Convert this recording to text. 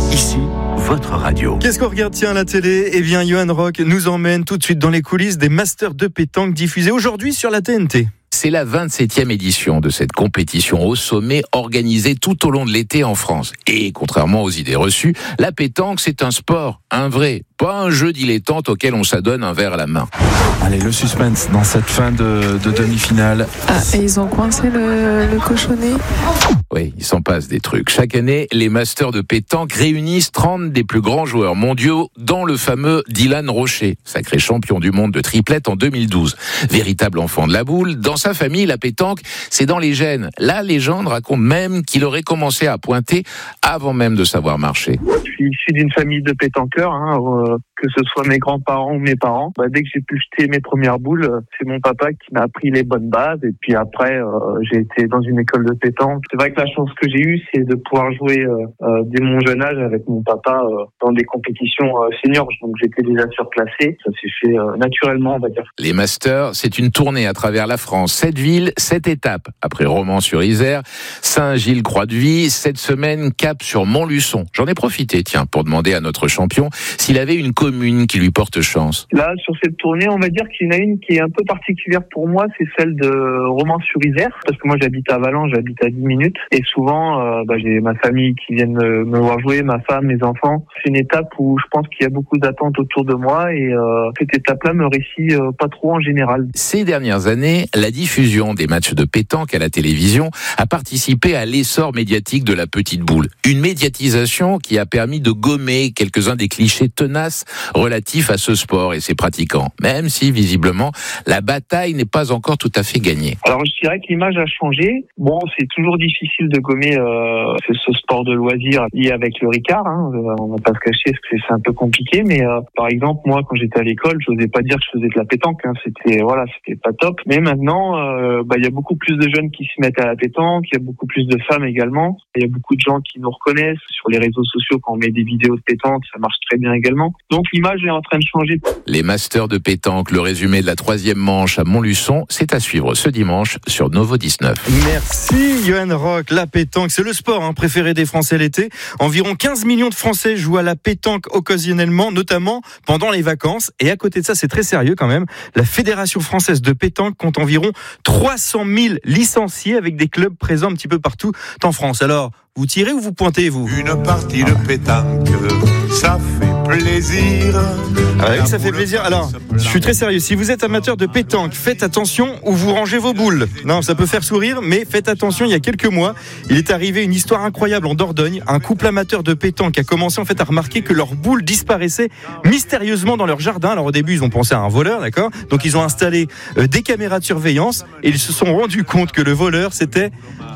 Ici, votre radio. Qu'est-ce qu'on regarde à la télé ? Eh bien, Johan Rock nous emmène tout de suite dans les coulisses des Masters de pétanque diffusés aujourd'hui sur la TNT. C'est la 27e édition de cette compétition au sommet organisée tout au long de l'été en France. Et contrairement aux idées reçues, la pétanque, c'est un sport, un vrai, pas un jeu dilettante auquel on s'adonne un verre à la main. Allez, le suspense dans cette fin de demi-finale. Ah, et ils ont coincé le cochonnet. Oui, il s'en passe des trucs. Chaque année, les Masters de pétanque réunissent 30 des plus grands joueurs mondiaux, dont le fameux Dylan Rocher, sacré champion du monde de triplette en 2012. Véritable enfant de la boule, dans sa famille, la pétanque, c'est dans les gènes. La légende raconte même qu'il aurait commencé à pointer avant même de savoir marcher. Je suis issu d'une famille de pétanqueurs, que ce soit mes grands-parents ou mes parents. Dès que j'ai pu jeter mes premières boules, c'est mon papa qui m'a appris les bonnes bases. Et puis après, j'ai été dans une école de pétanque. C'est vrai que la chance que j'ai eue, c'est de pouvoir jouer dès mon jeune âge avec mon papa dans des compétitions seniors. Donc j'étais déjà surclassé. Ça s'est fait naturellement, on va dire. Les Masters, c'est une tournée à travers la France. 7 villes, 7 étapes. Après Romans-sur-Isère, Saint-Gilles-Croix-de-Vie, cette semaine, cap sur Montluçon. J'en ai profité, pour demander à notre champion s'il avait une commune qui lui porte chance. Là, sur cette tournée, on va dire qu'il y en a une qui est un peu particulière pour moi, c'est celle de Romans-sur-Isère, parce que moi j'habite à Valence, j'habite à 10 minutes, et souvent j'ai ma famille qui vient me voir jouer, ma femme, mes enfants. C'est une étape où je pense qu'il y a beaucoup d'attentes autour de moi, et cette étape-là me réussit pas trop en général. Ces dernières années, la diffusion des matchs de pétanque à la télévision a participé à l'essor médiatique de la petite boule. Une médiatisation qui a permis de gommer quelques-uns des clichés tenaces relatifs à ce sport et ses pratiquants, même si visiblement la bataille n'est pas encore tout à fait gagnée. Alors je dirais que l'image a changé. Bon, c'est toujours difficile de gommer ce sport de loisir lié avec le Ricard. On va pas se cacher parce que c'est un peu compliqué, mais par exemple moi quand j'étais à l'école, je n'osais pas dire que je faisais de la pétanque. C'était pas top. Mais maintenant, il y a beaucoup plus de jeunes qui se mettent à la pétanque. Il y a beaucoup plus de femmes également. Il y a beaucoup de gens qui nous reconnaissent sur les réseaux sociaux quand on met des vidéos de pétanque. Ça marche très bien également. Donc l'image est en train de changer. Les Masters de pétanque, le résumé de la 3e manche à Montluçon, c'est à suivre ce dimanche sur Novo 19. Merci Johan Rock. La pétanque, c'est le sport préféré des Français l'été. Environ 15 millions de Français jouent à la pétanque occasionnellement, notamment pendant les vacances. Et à côté de ça, c'est très sérieux quand même. La Fédération française de pétanque compte environ 300 000 licenciés avec des clubs présents un petit peu partout en France. Alors, vous tirez ou vous pointez, vous ? Une partie de pétanque, ça fait plaisir. Ah oui, ça fait plaisir. Alors, je suis très sérieux. Si vous êtes amateur de pétanque, faites attention où vous rangez vos boules. Non, ça peut faire sourire, mais faites attention. Il y a quelques mois, il est arrivé une histoire incroyable en Dordogne. Un couple amateur de pétanque a commencé à remarquer que leurs boules disparaissaient mystérieusement dans leur jardin. Alors au début, ils ont pensé à un voleur, d'accord ? Donc ils ont installé des caméras de surveillance et ils se sont rendus compte que le voleur, c'était